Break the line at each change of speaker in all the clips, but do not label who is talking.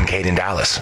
Kincaid in Dallas.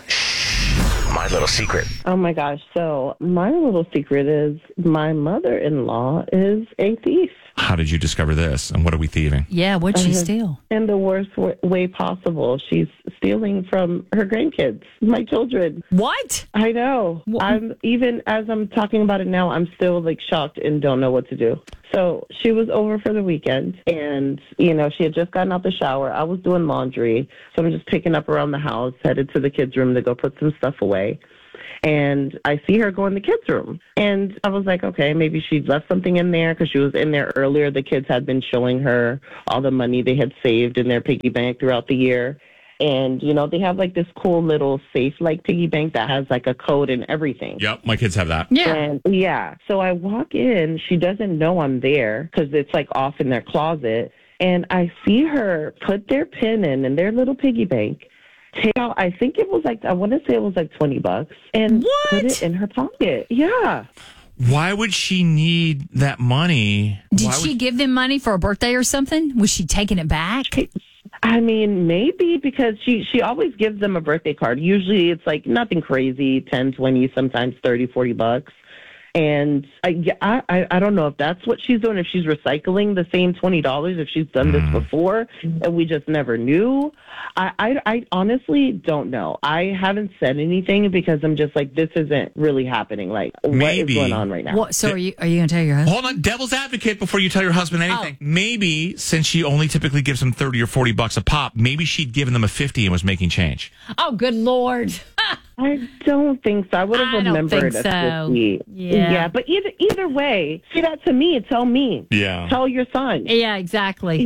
My little secret.
Oh my gosh. So my little secret is my mother-in-law is a thief.
How did you discover this? And what are we thieving?
Yeah, what'd she steal?
In the worst way possible. She's stealing from her grandkids, my children.
What?
I know. Even as I'm talking about it now, I'm still like shocked and don't know what to do. So she was over for the weekend and, she had just gotten out the shower. I was doing laundry. So I'm just picking up around the house, headed to the kids' room to go put some stuff away. And I see her go in the kids' room. And I was like, okay, maybe she left something in there because she was in there earlier. The kids had been showing her all the money they had saved in their piggy bank throughout the year. And, they have like this cool little safe like piggy bank that has like a code and everything.
Yep, my kids have that.
Yeah.
And so I walk in. She doesn't know I'm there because it's like off in their closet. And I see her put their pin in their little piggy bank. Take out, I think it was like, I want to say it was like $20 and put it in her pocket. Yeah.
Why would she need that money?
Did she give them money for a birthday or something? Was she taking it back?
I mean, maybe because she always gives them a birthday card. Usually it's like nothing crazy, 10, 20, sometimes 30, $40. And I don't know if that's what she's doing, if she's recycling the same $20, if she's done this before and we just never knew. I honestly don't know. I haven't said anything because I'm just like, this isn't really happening. Like, what is going on right now?
What, so are you going to tell your husband?
Hold on, devil's advocate before you tell your husband anything. Maybe since she only typically gives them 30 or 40 bucks a pop, maybe she'd given them a 50 and was making change.
Oh, good Lord.
I don't think so. I would have remembered
so.
a 50. Yeah, but either way, say that to me. Tell me.
Yeah.
Tell your son.
Yeah, exactly.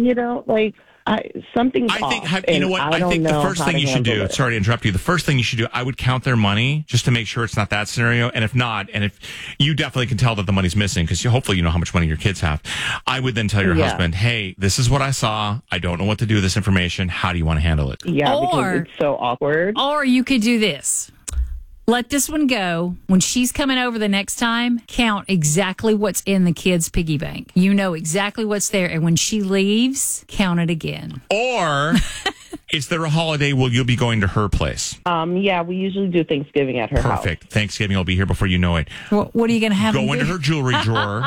Something's off.
You know what? I think the first thing you should do, sorry to interrupt you, the first thing you should do, I would count their money just to make sure it's not that scenario. And if not, and if you definitely can tell that the money's missing, because hopefully you know how much money your kids have, I would then tell your husband, hey, this is what I saw. I don't know what to do with this information. How do you want to handle it?
Yeah, because it's so awkward.
Or you could do this. Let this one go. When she's coming over the next time, count exactly what's in the kids' piggy bank. You know exactly what's there. And when she leaves, count it again.
Or is there a holiday where you'll be going to her place?
Yeah, we usually do Thanksgiving at her house.
Perfect. Thanksgiving will be here before you know it.
What are you going to have?
Go into her jewelry drawer.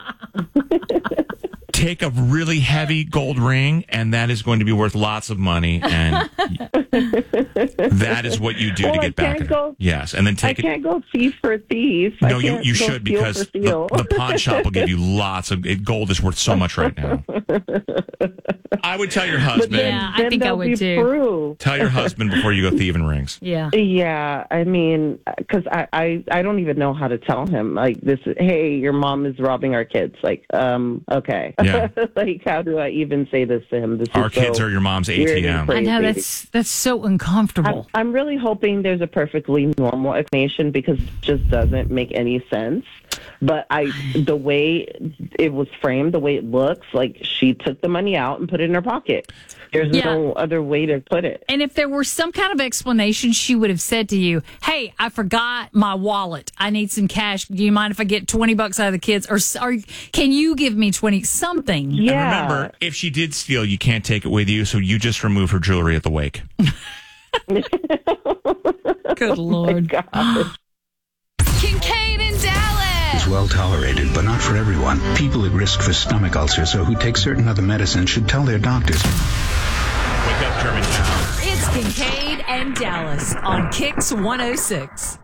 Take a really heavy gold ring, and that is going to be worth lots of money. And that is what you do to get back at her. Yes, and then take it.
I can't go thief for thief.
No, you should, because the pawn shop will give you lots of gold is worth so much right now. I would tell your husband.
Yeah, I think I would too.
Tell your husband before you go thieving rings.
Yeah.
Yeah, I mean, because I don't even know how to tell him, like, this, hey, your mom is robbing our kids. Like, okay.
Yeah.
Like, how do I even say this to him?
Our kids are your mom's ATM.
I know, that's so uncomfortable.
I'm really hoping there's a perfectly normal explanation because it just doesn't make any sense. But the way it was framed, the way it looks, like she took the money out and put it in her pocket. There's no other way to put it.
And if there were some kind of explanation, she would have said to you, hey, I forgot my wallet. I need some cash. Do you mind if I get $20 out of the kids? Or can you give me 20? Something.
Yeah.
And remember, if she did steal, you can't take it with you, so you just remove her jewelry at the wake.
Good Lord.
Kincaid in Dallas.
Is well tolerated, but not for everyone. People at risk for stomach ulcers or who take certain other medicines should tell their doctors.
Wake up, Germantown.
It's Kincaid and Dallas on Kix 106.